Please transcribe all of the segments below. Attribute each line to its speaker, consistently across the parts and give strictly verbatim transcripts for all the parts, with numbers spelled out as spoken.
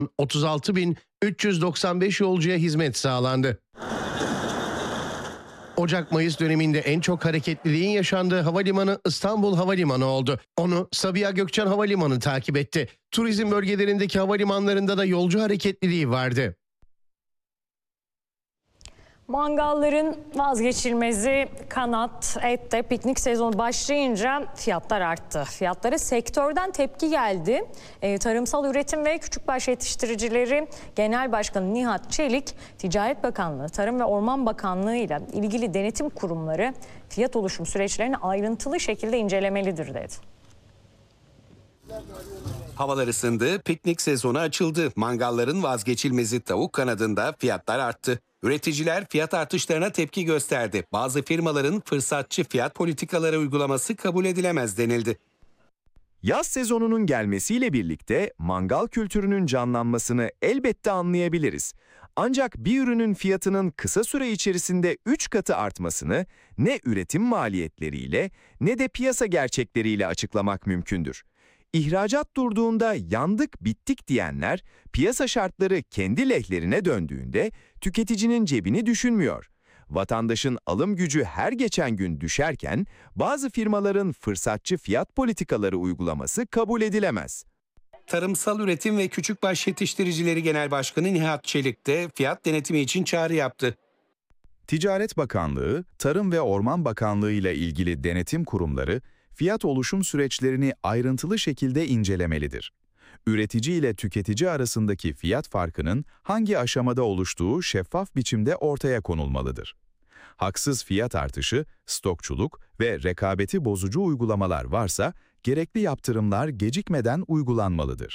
Speaker 1: otuz altı bin üç yüz doksan beş yolcuya hizmet sağlandı. Ocak-Mayıs döneminde en çok hareketliliğin yaşandığı havalimanı İstanbul Havalimanı oldu. Onu Sabiha Gökçen Havalimanı takip etti. Turizm bölgelerindeki havalimanlarında da yolcu hareketliliği vardı.
Speaker 2: Mangalların vazgeçilmezi kanat, ette piknik sezonu başlayınca fiyatlar arttı. Fiyatlara sektörden tepki geldi. E, Tarımsal Üretim ve Küçükbaş Yetiştiricileri Genel Başkanı Nihat Çelik, Ticaret Bakanlığı, Tarım ve Orman Bakanlığı ile ilgili denetim kurumları fiyat oluşum süreçlerini ayrıntılı şekilde incelemelidir dedi.
Speaker 3: Havalar ısındı, piknik sezonu açıldı. Mangalların vazgeçilmezi tavuk kanadında fiyatlar arttı. Üreticiler fiyat artışlarına tepki gösterdi. Bazı firmaların fırsatçı fiyat politikaları uygulaması kabul edilemez denildi.
Speaker 4: Yaz sezonunun gelmesiyle birlikte mangal kültürünün canlanmasını elbette anlayabiliriz. Ancak bir ürünün fiyatının kısa süre içerisinde üç katı artmasını ne üretim maliyetleriyle ne de piyasa gerçekleriyle açıklamak mümkündür. İhracat durduğunda yandık bittik diyenler, piyasa şartları kendi lehlerine döndüğünde tüketicinin cebini düşünmüyor. Vatandaşın alım gücü her geçen gün düşerken bazı firmaların fırsatçı fiyat politikaları uygulaması kabul edilemez.
Speaker 3: Tarımsal Üretim ve Küçükbaş Yetiştiricileri Genel Başkanı Nihat Çelik de fiyat denetimi için çağrı yaptı.
Speaker 5: Ticaret Bakanlığı, Tarım ve Orman Bakanlığı ile ilgili denetim kurumları fiyat oluşum süreçlerini ayrıntılı şekilde incelemelidir. Üretici ile tüketici arasındaki fiyat farkının hangi aşamada oluştuğu şeffaf biçimde ortaya konulmalıdır. Haksız fiyat artışı, stokçuluk ve rekabeti bozucu uygulamalar varsa gerekli yaptırımlar gecikmeden uygulanmalıdır.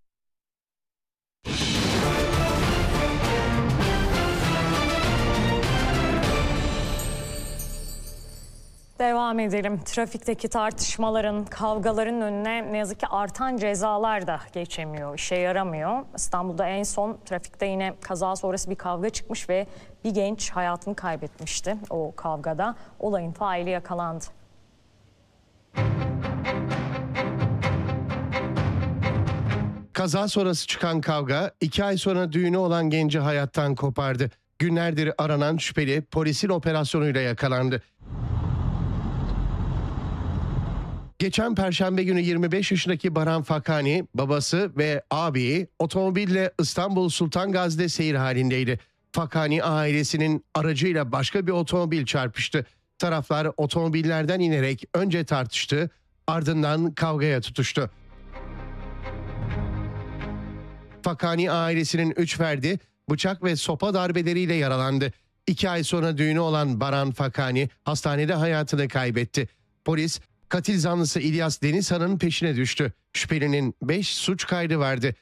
Speaker 2: Devam edelim. Trafikteki tartışmaların, kavgaların önüne ne yazık ki artan cezalar da geçemiyor, işe yaramıyor. İstanbul'da en son trafikte yine kaza sonrası bir kavga çıkmış ve bir genç hayatını kaybetmişti o kavgada. Olayın faili yakalandı.
Speaker 1: Kaza sonrası çıkan kavga iki ay sonra düğünü olan genci hayattan kopardı. Günlerdir aranan şüpheli polisin operasyonuyla yakalandı. Geçen Perşembe günü yirmi beş yaşındaki Baran Fakani, babası ve abiyi otomobille İstanbul Sultan Gazi'de seyir halindeydi. Fakani ailesinin aracıyla başka bir otomobil çarpıştı. Taraflar otomobillerden inerek önce tartıştı, ardından kavgaya tutuştu. Fakani ailesinin üç ferdi bıçak ve sopa darbeleriyle yaralandı. İki ay sonra düğünü olan Baran Fakani hastanede hayatını kaybetti. Polis, katil zanlısı İlyas Denizhan'ın peşine düştü. Şüphelinin beş suç kaydı vardı.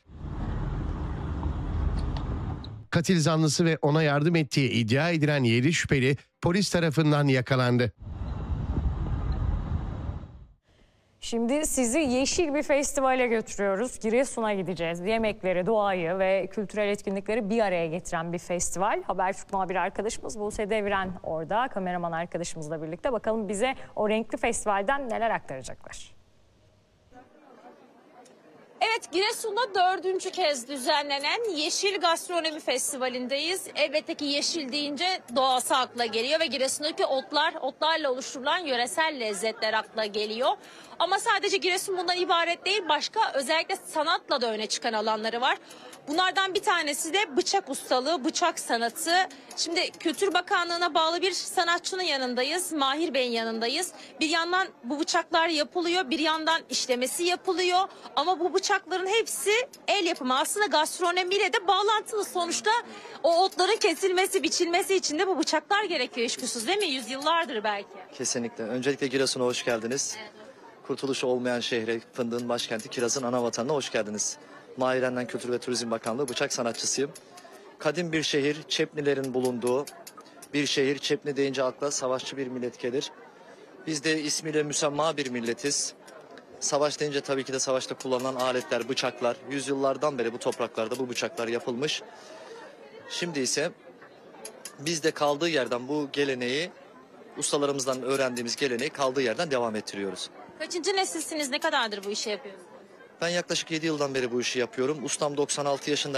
Speaker 1: Katil zanlısı ve ona yardım ettiği iddia edilen yedi şüpheli polis tarafından yakalandı.
Speaker 2: Şimdi sizi yeşil bir festivale götürüyoruz. Giresun'a gideceğiz. Yemekleri, doğayı ve kültürel etkinlikleri bir araya getiren bir festival. Habertürk muhabiri arkadaşımız Buse Devren orada. Kameraman arkadaşımızla birlikte. Bakalım bize o renkli festivalden neler aktaracaklar.
Speaker 6: Evet, Giresun'da dördüncü kez düzenlenen Yeşil Gastronomi Festivali'ndeyiz. Elbette ki yeşil deyince doğası akla geliyor ve Giresun'daki otlar, otlarla oluşturulan yöresel lezzetler akla geliyor. Ama sadece Giresun bundan ibaret değil, başka özellikle sanatla da öne çıkan alanları var. Bunlardan bir tanesi de bıçak ustalığı, bıçak sanatı. Şimdi Kültür Bakanlığı'na bağlı bir sanatçının yanındayız, Mahir Bey'in yanındayız. Bir yandan bu bıçaklar yapılıyor, bir yandan işlemesi yapılıyor. Ama bu bıçakların hepsi el yapımı. Aslında gastronomiyle de bağlantılı. Sonuçta o otların kesilmesi, biçilmesi için de bu bıçaklar gerekiyor işgüsüz değil mi? Yüzyıllardır belki.
Speaker 7: Kesinlikle. Öncelikle Giresun'a hoş geldiniz. Evet. Kurtuluşu olmayan şehre, fındığın başkenti Kiraz'ın ana vatanına hoş geldiniz. Mahirenden Kültür ve Turizm Bakanlığı bıçak sanatçısıyım. Kadim bir şehir, Çeplilerin bulunduğu bir şehir. Çepli deyince akla savaşçı bir millet gelir. Biz de ismiyle müsemma bir milletiz. Savaş deyince tabii ki de savaşta kullanılan aletler, bıçaklar. Yüzyıllardan beri bu topraklarda bu bıçaklar yapılmış. Şimdi ise biz de kaldığı yerden bu geleneği, ustalarımızdan öğrendiğimiz geleneği kaldığı yerden devam ettiriyoruz.
Speaker 6: Kaçıncı nesilsiniz, ne kadardır bu işi yapıyorsunuz?
Speaker 7: Ben yaklaşık yedi yıldan beri bu işi yapıyorum. Ustam doksan altı yaşında.